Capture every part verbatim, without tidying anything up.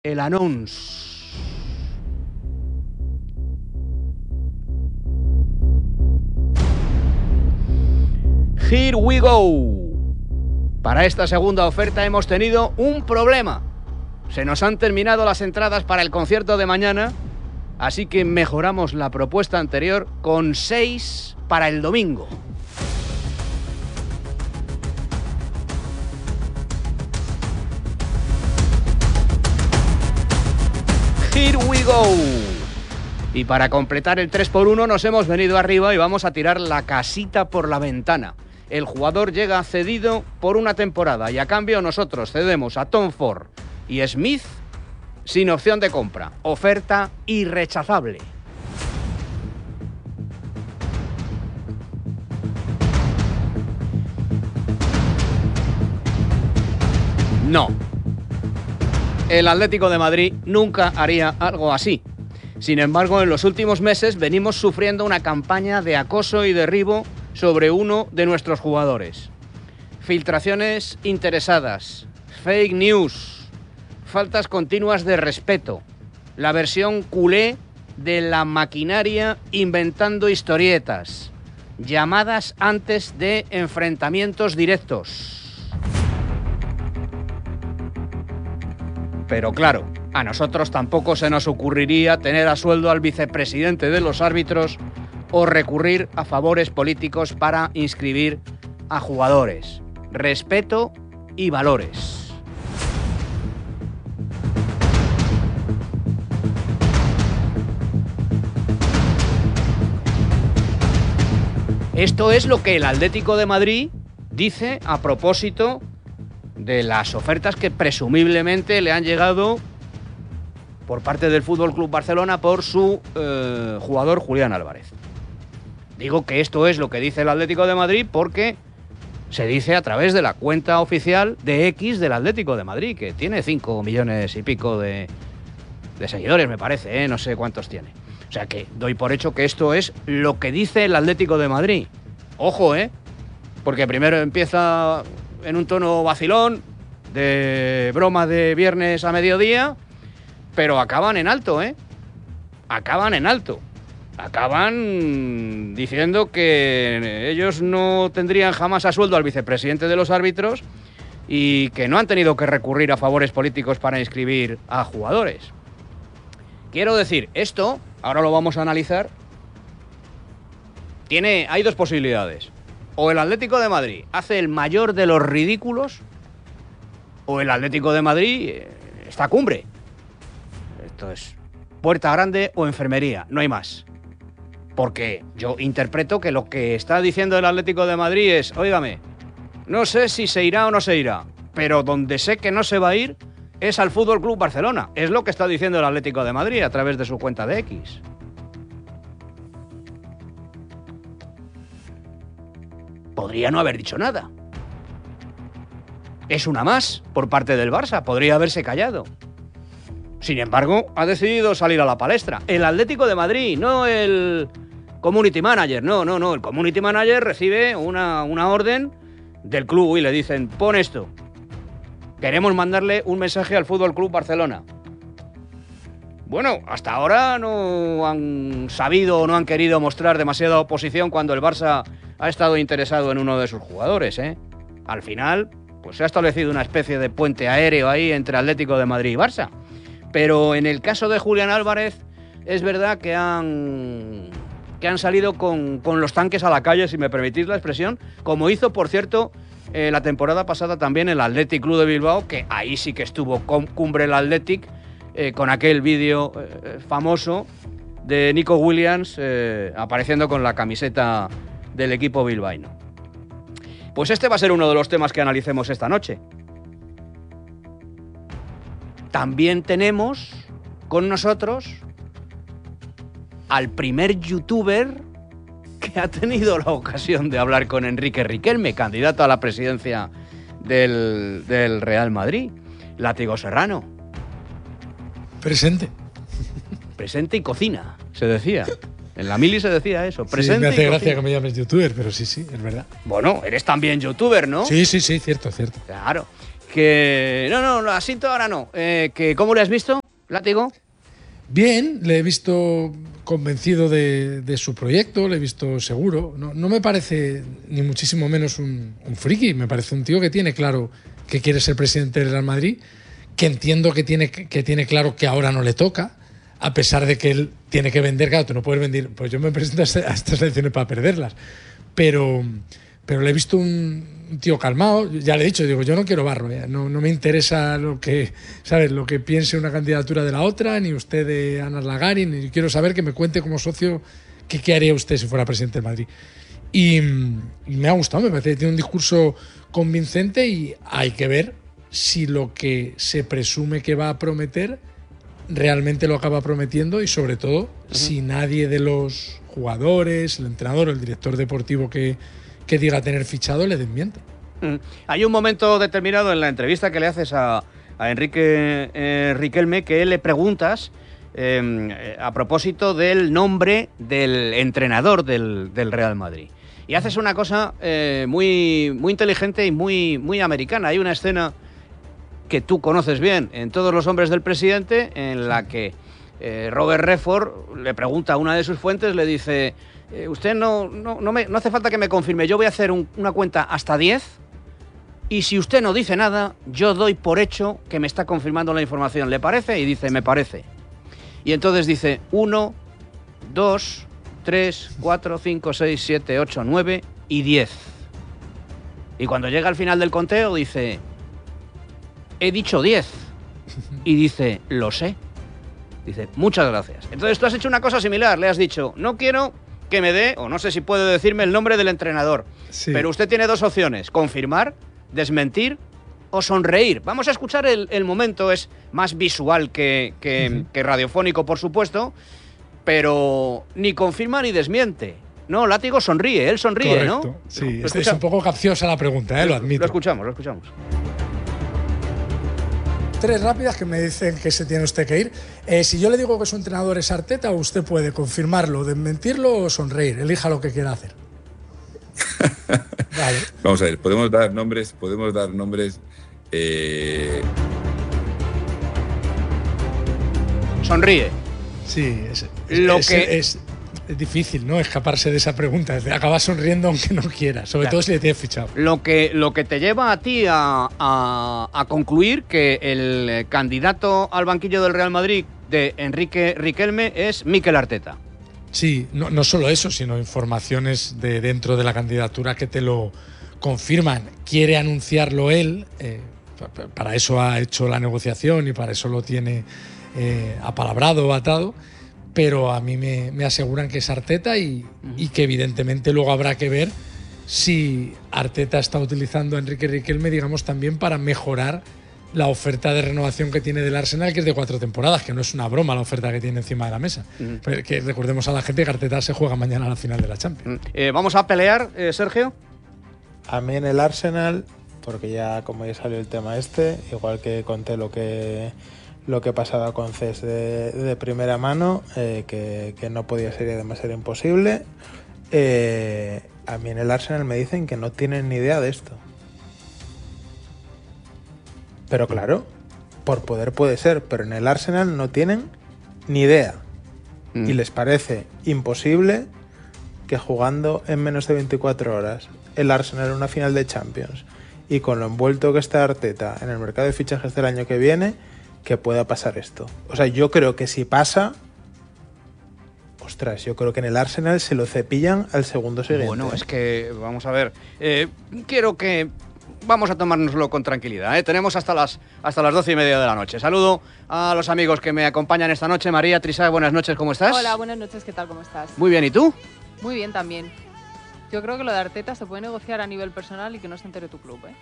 el anuncio. Here we go. Para esta segunda oferta hemos tenido un problema. Se nos han terminado las entradas para el concierto de mañana, así que mejoramos la propuesta anterior con seis para el domingo. Here we go. Y para completar el tres por uno nos hemos venido arriba y vamos a tirar la casita por la ventana. El jugador llega cedido por una temporada y a cambio nosotros cedemos a Tom Ford y Smith sin opción de compra. Oferta irrechazable. No. El Atlético de Madrid nunca haría algo así. Sin embargo, en los últimos meses venimos sufriendo una campaña de acoso y derribo sobre uno de nuestros jugadores. Filtraciones interesadas, fake news, faltas continuas de respeto, la versión culé de la maquinaria inventando historietas, llamadas antes de enfrentamientos directos. Pero claro, a nosotros tampoco se nos ocurriría tener a sueldo al vicepresidente de los árbitros o recurrir a favores políticos para inscribir a jugadores. Respeto y valores. Esto es lo que el Atlético de Madrid dice a propósito de las ofertas que presumiblemente le han llegado por parte del F C Barcelona por su eh, jugador Julián Álvarez. Digo que esto es lo que dice el Atlético de Madrid porque se dice a través de la cuenta oficial de X del Atlético de Madrid, que tiene cinco millones y pico de, de seguidores, me parece, ¿eh? No sé cuántos tiene. O sea que doy por hecho que esto es lo que dice el Atlético de Madrid. Ojo, ¿eh? Porque primero empieza en un tono vacilón, de broma de viernes a mediodía, pero acaban en alto, ¿eh? Acaban en alto. Acaban diciendo que ellos no tendrían jamás a sueldo al vicepresidente de los árbitros y que no han tenido que recurrir a favores políticos para inscribir a jugadores. Quiero decir, esto, ahora lo vamos a analizar, tiene, hay dos posibilidades. O el Atlético de Madrid hace el mayor de los ridículos, o el Atlético de Madrid está a cumbre. Esto es puerta grande o enfermería, no hay más. Porque yo interpreto que lo que está diciendo el Atlético de Madrid es, óigame, no sé si se irá o no se irá, pero donde sé que no se va a ir es al F C Barcelona. Es lo que está diciendo el Atlético de Madrid a través de su cuenta de X. Podría no haber dicho nada. Es una más por parte del Barça, podría haberse callado. Sin embargo, ha decidido salir a la palestra. El Atlético de Madrid, no el Community Manager. No, no, no. El Community Manager recibe una, una orden del club y le dicen, pon esto. Queremos mandarle un mensaje al F C Barcelona. Bueno, hasta ahora no han sabido o no han querido mostrar demasiada oposición cuando el Barça ha estado interesado en uno de sus jugadores, ¿eh? Al final, pues se ha establecido una especie de puente aéreo ahí entre Atlético de Madrid y Barça. Pero en el caso de Julián Álvarez, es verdad que han, que han salido con, con los tanques a la calle, si me permitís la expresión, como hizo, por cierto, eh, la temporada pasada también el Athletic Club de Bilbao, que ahí sí que estuvo con cumbre el Athletic, eh, con aquel vídeo eh, famoso de Nico Williams eh, apareciendo con la camiseta del equipo bilbaíno. Pues este va a ser uno de los temas que analicemos esta noche. También tenemos con nosotros al primer youtuber que ha tenido la ocasión de hablar con Enrique Riquelme, candidato a la presidencia del, del Real Madrid, Látigo Serrano. Presente. Presente y cocina, se decía. En la mili se decía eso. Presente sí, me hace y gracia cocina. que me llames youtuber, pero sí, sí, es verdad. Bueno, eres también youtuber, ¿no? Sí, sí, sí, cierto, cierto. Claro. Que... No, no, no, Asinto ahora no. Eh, que, ¿Cómo le has visto, Látigo? Bien, le he visto convencido de, de su proyecto, le he visto seguro. No, no me parece ni muchísimo menos un, un friki, me parece un tío que tiene claro que quiere ser presidente del Real Madrid, que entiendo que tiene, que tiene claro que ahora no le toca, a pesar de que él tiene que vender, claro, tú no puedes vender, pues yo me presento a estas elecciones para perderlas, pero, pero le he visto un, un tío calmado, ya le he dicho, digo, yo no quiero barro, ¿eh? no, no me interesa lo que, ¿sabes? Lo que piense una candidatura de la otra, ni usted de Ana Lagari, ni quiero saber que me cuente como socio que qué haría usted si fuera presidente del Madrid. Y, y me ha gustado, me parece que tiene un discurso convincente y hay que ver si lo que se presume que va a prometer realmente lo acaba prometiendo y sobre todo uh-huh. si nadie de los jugadores, el entrenador o el director deportivo que, que diga tener fichado le desmiente. Mm. Hay un momento determinado en la entrevista que le haces a, a Enrique eh, Riquelme que le preguntas eh, a propósito del nombre del entrenador del, del Real Madrid. Y haces una cosa eh, muy, muy inteligente y muy, muy americana. Hay una escena que tú conoces bien en Todos los hombres del presidente, en la que eh, Robert Redford le pregunta a una de sus fuentes, le dice, eh, usted no, no, no, me, no hace falta que me confirme, yo voy a hacer un, una cuenta hasta diez y si usted no dice nada, yo doy por hecho que me está confirmando la información. ¿Le parece? Y dice, me parece. Y entonces dice, uno, dos, tres, cuatro, cinco, seis, siete, ocho, nueve y diez. Y cuando llega al final del conteo dice, he dicho diez. Y dice, lo sé. Dice, muchas gracias. Entonces tú has hecho una cosa similar. Le has dicho, no quiero que me dé, o no sé si puede decirme el nombre del entrenador. Sí. Pero usted tiene dos opciones, confirmar, desmentir o sonreír. Vamos a escuchar el, el momento. Es más visual que, que, uh-huh. que radiofónico, por supuesto. Pero ni confirma ni desmiente. No, Látigo sonríe, él sonríe, correcto. ¿no? Sí, es, es un poco capciosa la pregunta, ¿eh? Lo admito. Lo escuchamos, lo escuchamos. Tres rápidas que me dicen que se tiene usted que ir. Eh, si yo le digo que su entrenador es Arteta, usted puede confirmarlo, desmentirlo o sonreír. Elija lo que quiera hacer. Vale. Vamos a ver, podemos dar nombres, podemos dar nombres. Eh... Sonríe. Sí, es, es, lo es, que... es, es difícil, ¿no? Escaparse de esa pregunta. Acabas sonriendo aunque no quieras, sobre claro. todo si le tienes fichado. Lo que, lo que te lleva a ti a, a, a concluir que el candidato al banquillo del Real Madrid de Enrique Riquelme es Mikel Arteta. Sí, no, no solo eso, sino informaciones de dentro de la candidatura que te lo confirman. Quiere anunciarlo él, eh, para eso ha hecho la negociación y para eso lo tiene eh, apalabrado o atado. Pero a mí me, me aseguran que es Arteta y, y que evidentemente luego habrá que ver si Arteta está utilizando a Enrique Riquelme, digamos, también para mejorar la oferta de renovación que tiene del Arsenal, que es de cuatro temporadas, que no es una broma la oferta que tiene encima de la mesa. Uh-huh. Pero que recordemos a la gente que Arteta se juega mañana a la final de la Champions. Uh-huh. Eh, ¿Vamos a pelear, eh, Sergio? A mí en el Arsenal, porque ya como ya salió el tema este, igual que conté lo que... lo que pasaba con C E S de, de primera mano, eh, que, que no podía ser y además era imposible. Eh, a mí en el Arsenal me dicen que no tienen ni idea de esto. Pero claro, por poder puede ser, pero en el Arsenal no tienen ni idea. Mm. Y les parece imposible que jugando en menos de veinticuatro horas el Arsenal en una final de Champions y con lo envuelto que está Arteta en el mercado de fichajes del año que viene, que pueda pasar esto. O sea, yo creo que si pasa, ostras, yo creo que en el Arsenal se lo cepillan al segundo siguiente. Bueno, es que, vamos a ver, eh, quiero que vamos a tomárnoslo con tranquilidad, ¿eh? Tenemos hasta las hasta las doce y media de la noche. Saludo a los amigos que me acompañan esta noche. María Trisá, buenas noches, ¿cómo estás? Hola, buenas noches, ¿qué tal? ¿Cómo estás? Muy bien, ¿y tú? Muy bien también. Yo creo que lo de Arteta se puede negociar a nivel personal y que no se entere tu club, ¿eh?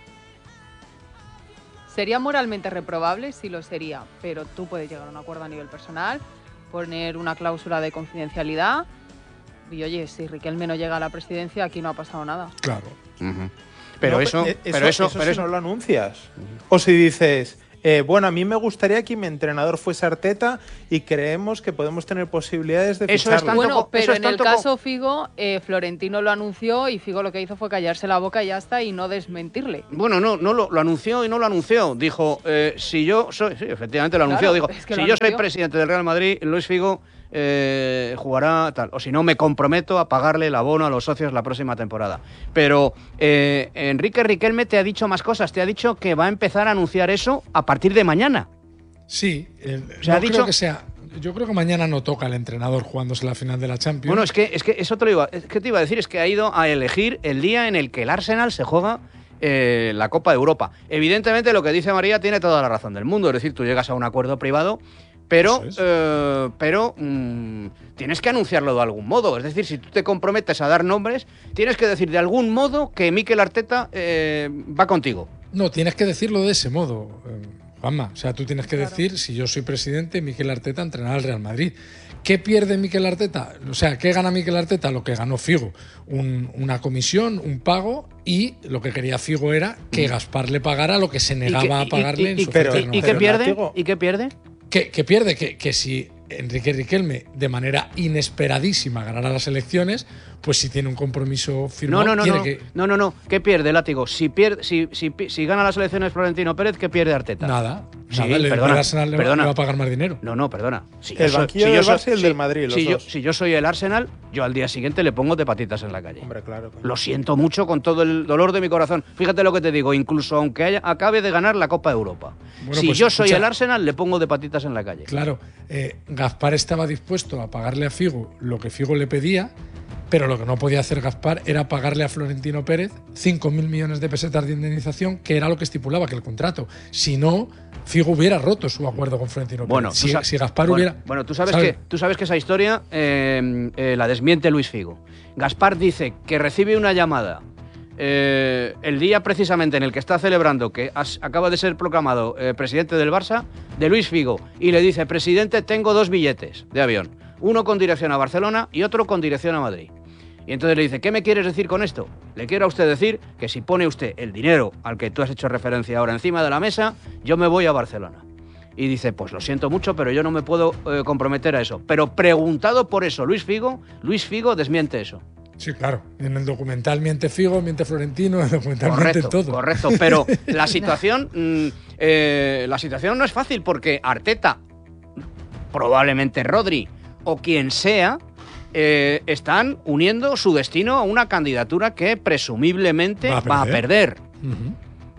Sería moralmente reprobable, sí lo sería, pero tú puedes llegar a un acuerdo a nivel personal, poner una cláusula de confidencialidad y, oye, si Riquelme no llega a la presidencia, aquí no ha pasado nada. Claro. Uh-huh. Pero, no, eso, eso, pero eso... eso pero si eso no lo anuncias. Uh-huh. O si dices, Eh, bueno, a mí me gustaría que mi entrenador fuese Arteta y creemos que podemos tener posibilidades de Eso es ficharlo. tanto Bueno, co- pero eso es en el tanto co- caso Figo, eh, Florentino lo anunció y Figo lo que hizo fue callarse la boca y ya está y no desmentirle. Bueno, no, no lo, lo anunció y no lo anunció. Dijo, eh, si yo soy, sí, efectivamente lo anunció. Claro, Dijo, es que si lo yo soy anunció. presidente del Real Madrid, Luis Figo eh, jugará tal. O si no, me comprometo a pagarle el abono a los socios la próxima temporada. Pero eh, Enrique Riquelme te ha dicho más cosas. Te ha dicho que va a empezar a anunciar eso a partir de mañana. Sí, el, Se ha no dicho- creo que sea. Yo creo que mañana no toca el entrenador jugándose la final de la Champions. Bueno, es que, es que eso te lo iba, es que te iba a decir, es que ha ido a elegir el día en el que el Arsenal se juega eh, la Copa de Europa. Evidentemente lo que dice María tiene toda la razón del mundo, es decir, tú llegas a un acuerdo privado, pero, Eso es. eh, pero mm, tienes que anunciarlo de algún modo. Es decir, si tú te comprometes a dar nombres, tienes que decir de algún modo que Mikel Arteta eh, va contigo. No, tienes que decirlo de ese modo, eh, Juanma. O sea, tú tienes que Claro. decir, si yo soy presidente, Mikel Arteta entrenará al Real Madrid. ¿Qué pierde Mikel Arteta? O sea, ¿qué gana Mikel Arteta? Lo que ganó Figo. Un- una comisión, un pago, y lo que quería Figo era que Gaspar le pagara lo que se negaba ¿Y qué- a y- pagarle y- en y- su pero- oferta ¿Y, y qué renovación. pierde? Látigo. ¿Y qué pierde? ¿Qué, qué pierde? Que, que si Enrique Riquelme de manera inesperadísima ganara las elecciones, pues si tiene un compromiso firmado, No, no, no, quiere no, que... no, no, no. ¿Qué pierde, Látigo? Si, pierde, si, si, si gana las elecciones Florentino Pérez, ¿qué pierde Arteta? Nada, Sí, nada, le, perdona, el Arsenal le va- perdona. le va a pagar más dinero. No, no, perdona. Si El banquillo del Barça y el del Madrid, los si yo, dos. si yo soy el Arsenal, yo al día siguiente le pongo de patitas en la calle. Hombre, claro. claro. Lo siento mucho con todo el dolor de mi corazón. Fíjate lo que te digo, incluso aunque haya- acabe de ganar la Copa de Europa. Bueno, si pues, yo soy escucha. el Arsenal, le pongo de patitas en la calle. Claro, eh, Gaspar estaba dispuesto a pagarle a Figo lo que Figo le pedía, pero lo que no podía hacer Gaspar era pagarle a Florentino Pérez cinco mil millones de pesetas de indemnización, que era lo que estipulaba que el contrato. Si no, Figo hubiera roto su acuerdo con Florentino Pérez. Bueno, tú si, sa- si Gaspar bueno, hubiera... Bueno, tú sabes, ¿sabes? que, tú sabes que esa historia eh, eh, la desmiente Luis Figo. Gaspar dice que recibe una llamada eh, el día precisamente en el que está celebrando que as- acaba de ser proclamado eh, presidente del Barça, de Luis Figo, y le dice: presidente, tengo dos billetes de avión, uno con dirección a Barcelona y otro con dirección a Madrid. Y entonces le dice: ¿qué me quieres decir con esto? Le quiero a usted decir que si pone usted el dinero al que tú has hecho referencia ahora encima de la mesa, yo me voy a Barcelona. Y dice: pues lo siento mucho, pero yo no me puedo eh, comprometer a eso. Pero preguntado por eso Luis Figo, Luis Figo desmiente eso. Sí, claro. En el documental miente Figo, miente Florentino, en el documental miente Correcto, todo. correcto. Pero la situación, mm, eh, la situación no es fácil porque Arteta, probablemente Rodri o quien sea, eh, están uniendo su destino a una candidatura que presumiblemente Va a va a perder. Ujú.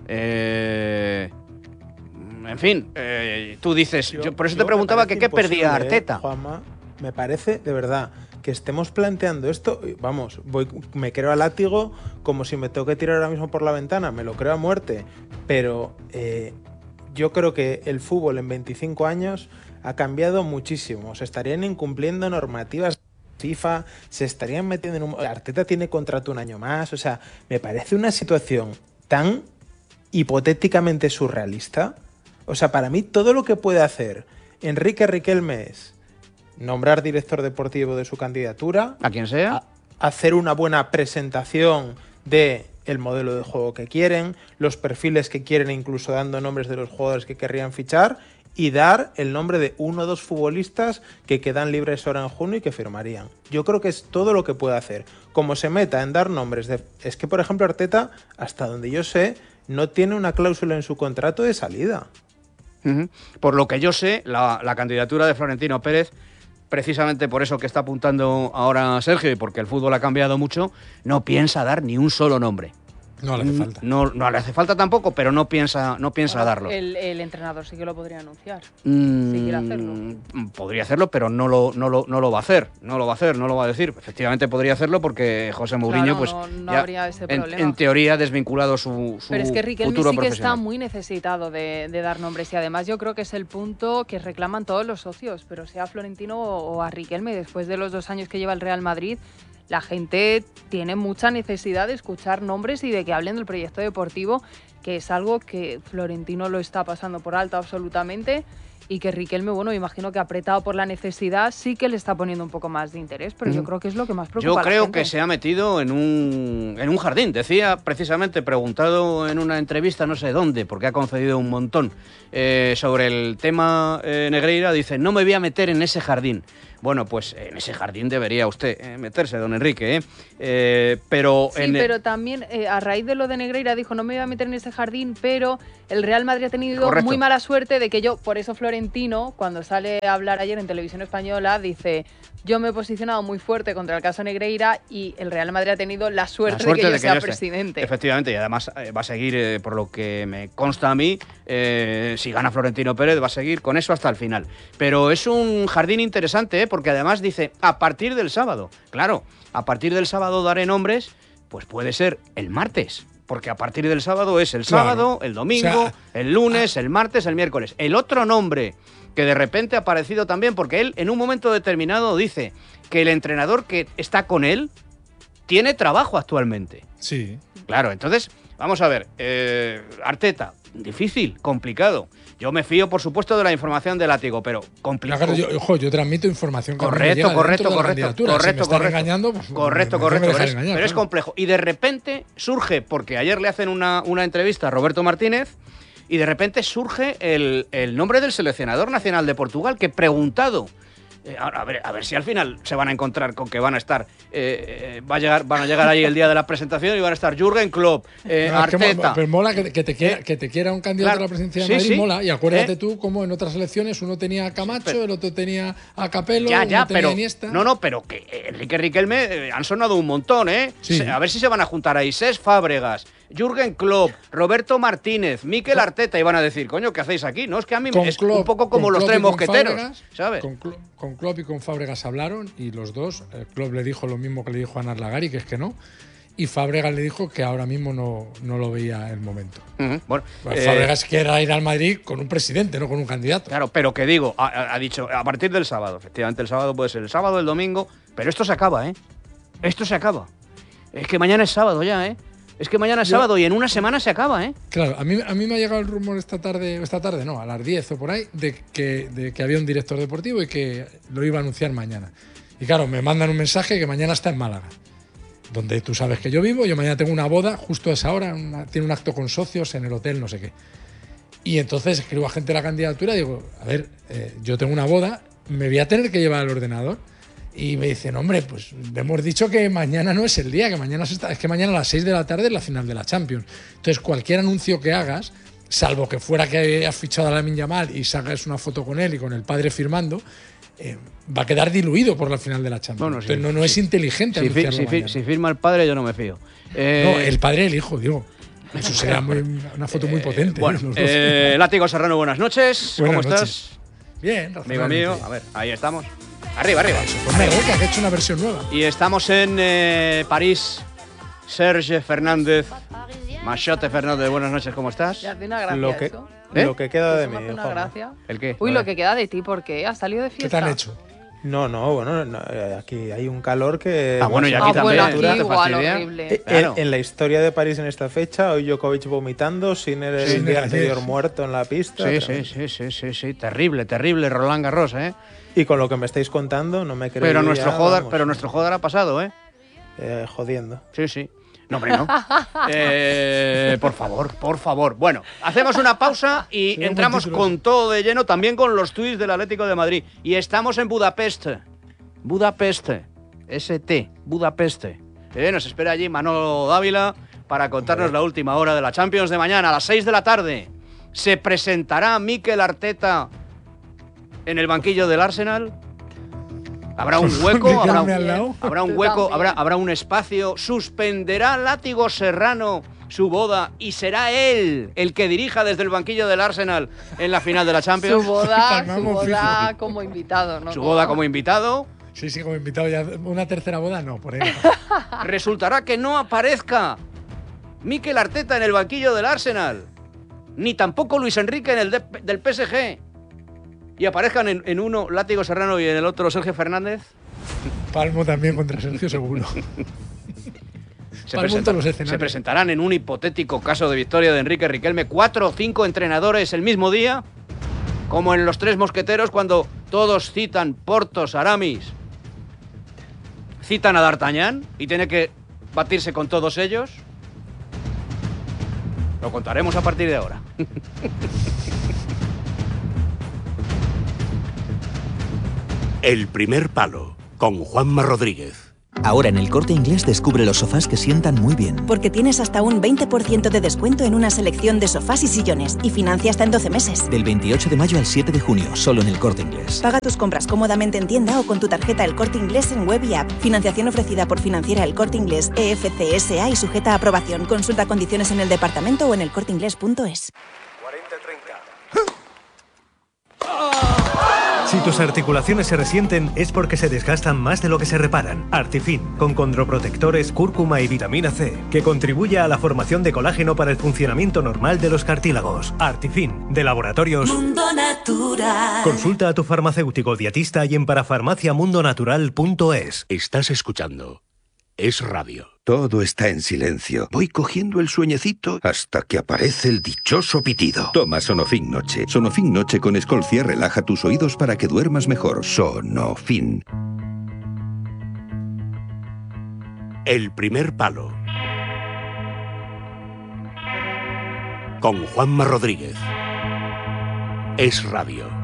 Eh, en fin, eh, tú dices, yo, por eso yo te preguntaba me que parece qué perdía imposible, Arteta. ¿eh, Juanma? Me parece, de verdad, que estemos planteando esto. Vamos, voy, me creo a látigo como si me tengo que tirar ahora mismo por la ventana, me lo creo a muerte. Pero eh, yo creo que el fútbol en veinticinco años ha cambiado muchísimo. Se estarían incumpliendo normativas FIFA, se estarían metiendo en un... Arteta tiene contrato un año más. O sea, me parece una situación tan hipotéticamente surrealista. O sea, para mí todo lo que puede hacer Enrique Riquelme es nombrar director deportivo de su candidatura, A quien sea. a- hacer una buena presentación de el modelo de juego que quieren, los perfiles que quieren, incluso dando nombres de los jugadores que querrían fichar, y dar el nombre de uno o dos futbolistas que quedan libres ahora en junio y que firmarían. Yo creo que es todo lo que puede hacer. Como se meta en dar nombres de... Es que, por ejemplo, Arteta, hasta donde yo sé, no tiene una cláusula en su contrato de salida. Ujú. Por lo que yo sé, la, la candidatura de Florentino Pérez, precisamente por eso que está apuntando ahora Sergio y porque el fútbol ha cambiado mucho, no piensa dar ni un solo nombre. No le hace falta. No, no le hace falta tampoco, pero no piensa, no piensa Ahora, darlo. El, el entrenador sí que lo podría anunciar. Mm, si quiere hacerlo. Podría hacerlo, pero no lo, no, lo, no lo va a hacer. No lo va a hacer, no lo va a decir. Efectivamente podría hacerlo porque José Mourinho, Claro, pues, no- no ya habría ese en, problema. en teoría, ha desvinculado su, su Pero es que Riquelme futuro sí que profesional. está muy necesitado de, de dar nombres y además yo creo que es el punto que reclaman todos los socios, pero sea Florentino o, o a Riquelme, después de los dos años que lleva el Real Madrid, la gente tiene mucha necesidad de escuchar nombres y de que hablen del proyecto deportivo, que es algo que Florentino lo está pasando por alto absolutamente y que Riquelme, bueno, imagino que apretado por la necesidad, sí que le está poniendo un poco más de interés, pero mm. yo creo que es lo que más preocupa Yo a la creo gente. que se ha metido en un, en un jardín. Decía precisamente, preguntado en una entrevista, no sé dónde, porque ha concedido un montón, eh, sobre el tema eh, Negreira, dice, no me voy a meter en ese jardín. Bueno, pues en ese jardín debería usted eh, meterse, don Enrique, ¿eh? eh pero sí, en pero también eh, a raíz de lo de Negreira dijo, no me voy a meter en ese jardín, pero el Real Madrid ha tenido Correcto. muy mala suerte de que yo, por eso Florentino, cuando sale a hablar ayer en Televisión Española, dice, yo me he posicionado muy fuerte contra el caso Negreira y el Real Madrid ha tenido la suerte, la suerte de que yo de que sea yo presidente. Efectivamente, y además eh, va a seguir, eh, por lo que me consta a mí, eh, si gana Florentino Pérez, va a seguir con eso hasta el final. Pero es un jardín interesante, ¿eh? Porque además dice, a partir del sábado, claro, a partir del sábado daré nombres, pues puede ser el martes, porque a partir del sábado es el Claro. sábado, el domingo, o sea, el lunes, el martes, el miércoles. El otro nombre que de repente ha aparecido también, porque él en un momento determinado dice que el entrenador que está con él tiene trabajo actualmente. Sí. Claro, entonces, vamos a ver, eh, Arteta, difícil, complicado. Yo me fío, por supuesto, de la información de Látigo, pero complicado. Claro, yo, ojo, yo transmito información que correcto, me llega correcto, dentro de la correcto, candidatura. correcto, si me están correcto, engañando, pues, correcto, me correcto, tengo que pero, dejar es, engañar, pero es claro. complejo. Y de repente surge, porque ayer le hacen una, una entrevista a Roberto Martínez, y de repente surge el, el nombre del seleccionador nacional de Portugal, que preguntado, eh, a, ver, a ver si al final se van a encontrar con que van a estar, eh, eh, va a llegar, van a llegar ahí el día de la presentación y van a estar Jürgen Klopp, eh, No, es que Arteta. mo- pero mola que, que te quiera, Eh, que te quiera un candidato claro, a la presidencia de sí, Madrid, sí. mola. Y acuérdate Eh. tú como en otras elecciones uno tenía a Camacho, Pero- el otro tenía a Capello, Ya, uno ya, tenía pero. a Iniesta. No, no, pero que eh, Enrique Riquelme eh, han sonado un montón, ¿eh? Sí. Se- A ver si se van a juntar ahí Cesc Fábregas, Jürgen Klopp, Roberto Martínez, Mikel Arteta, y van a decir, coño, ¿qué hacéis aquí? No, es que a mí Con es Klopp- un poco como con los Klopp tres y con mosqueteros, Fábregas, ¿sabes? Con, Klo- con Klopp y con Fábregas hablaron y los dos, eh, Klopp le dijo lo mismo que le dijo a Anar Lagari, que es que no, y Fábregas le dijo que ahora mismo no, no lo veía el momento. Ujú, bueno, Pues eh, Fábregas quiere ir al Madrid con un presidente, no con un candidato. Claro, pero que digo, ha, ha- ha dicho, a partir del sábado, efectivamente el sábado puede ser el sábado, el domingo, pero esto se acaba, ¿eh? Esto se acaba. Es que mañana es sábado ya, ¿eh? Es que mañana es Yo- sábado y en una semana se acaba, ¿eh? Claro, a mí, a mí me ha llegado el rumor esta tarde, esta tarde no, a las diez o por ahí, de que, de que había un director deportivo y que lo iba a anunciar mañana. Y claro, me mandan un mensaje que mañana está en Málaga, donde tú sabes que yo vivo, yo mañana tengo una boda justo a esa hora, una- tiene un acto con socios en el hotel, no sé qué. Y entonces escribo a gente de la candidatura y digo, a ver, eh, yo tengo una boda, me voy a tener que llevar el ordenador. Y me dicen, hombre, pues hemos dicho que mañana no es el día, que mañana se está, es que mañana a las seis de la tarde es la final de la Champions. Entonces, cualquier anuncio que hagas, salvo que fuera que has fichado a Lamine Yamal y sacas una foto con él y con el padre firmando, eh, va a quedar diluido por la final de la Champions. Bueno, sí, Entonces, no, no es sí. inteligente Si, fi- anunciarlo si fi- mañana. si firma el padre, yo no me fío. Eh, No, el padre y el hijo, digo. Eso sería muy- una foto muy potente. Bueno, ¿eh? Los dos. eh, Látigo Serrano, buenas noches. ¿Cómo Buenas estás? noches. Bien, Amigo mío, a ver, ahí estamos. Arriba, arriba. Pues me alegra que ha hecho una versión nueva. Y estamos en eh, París. Serge Fernández. Machote Fernández, buenas noches, ¿cómo estás? Ya hace una gracia Lo que, eso. ¿Eh? lo que queda de Eso mí. me hace una Juanma. gracia. ¿El qué? Uy, A lo ver. que queda de ti, ¿por qué? ¿Has salido de ¿Qué fiesta? te han hecho? No, no, bueno, no, eh, aquí hay un calor que... Ah, bueno, y más aquí Ah, o bueno, también. aquí ¿Te igual, fastidia? horrible. Eh, Claro. En, en la historia de París en esta fecha, hoy Djokovic vomitando, Sinner el Sí, día ayer. anterior muerto en la pista. Sí, sí, tremendo. sí, sí, sí, sí, terrible, terrible, Roland Garros, ¿eh? Y con lo que me estáis contando, no me creo. Pero nuestro joder, vamos, pero nuestro joder ha pasado, ¿eh? eh, jodiendo. Sí, sí. No, hombre, no. Eh, por favor, por favor. Bueno, hacemos una pausa y Sería un entramos buen título. con todo de lleno, también con los tuits del Atlético de Madrid. Y estamos en Budapest. Budapest. S T. Budapest. Eh, nos espera allí Manolo Dávila para contarnos la última hora de la Champions de mañana, a las seis de la tarde. ¿Se presentará Mikel Arteta en el banquillo del Arsenal? ¿Habrá un hueco? Que ¿Habrá quedarme un, al lado. ¿Habrá un Tú hueco? también. ¿Habrá, ¿Habrá un espacio? ¿Suspenderá Látigo Serrano su boda y será él el que dirija desde el banquillo del Arsenal en la final de la Champions? Su boda, su Palmamos boda fijo. como invitado, ¿no? Su boda como invitado. Sí, sí, como invitado ya. ¿Una tercera boda? No, por ahí. no. Resultará que no aparezca Mikel Arteta en el banquillo del Arsenal, ni tampoco Luis Enrique en el de- del P S G, y aparezcan en, en uno Látigo Serrano y en el otro Sergio Fernández. Palmo también contra Sergio, seguro. Se, Palmo en presenta- todos los se escenarios. presentarán en un hipotético caso de victoria de Enrique Riquelme cuatro o cinco entrenadores el mismo día. Como en Los Tres Mosqueteros, cuando todos citan Porthos, Aramis, citan a D'Artagnan y tiene que batirse con todos ellos. Lo contaremos a partir de ahora. El primer palo, con Juanma Rodríguez. Ahora en El Corte Inglés descubre los sofás que sientan muy bien. Porque tienes hasta un veinte por ciento de descuento en una selección de sofás y sillones y financia hasta en doce meses. Del veintiocho de mayo al siete de junio, solo en El Corte Inglés. Paga tus compras cómodamente en tienda o con tu tarjeta El Corte Inglés en web y app. Financiación ofrecida por Financiera El Corte Inglés E F C S A y sujeta a aprobación. Consulta condiciones en el departamento o en elcorteinglés punto es. cuarenta treinta. Si tus articulaciones se resienten es porque se desgastan más de lo que se reparan. Artifin, con condroprotectores, cúrcuma y vitamina C, que contribuye a la formación de colágeno para el funcionamiento normal de los cartílagos. Artifin, de Laboratorios Mundo Natural. Consulta a tu farmacéutico dietista y en parafarmaciamundonatural punto es. Estás escuchando Es Radio. Todo está en silencio. Voy cogiendo el sueñecito hasta que aparece el dichoso pitido. Toma Sonofin Noche. Sonofin Noche con Escolcia relaja tus oídos para que duermas mejor. Sonofin. El primer palo, con Juanma Rodríguez. Es Radio.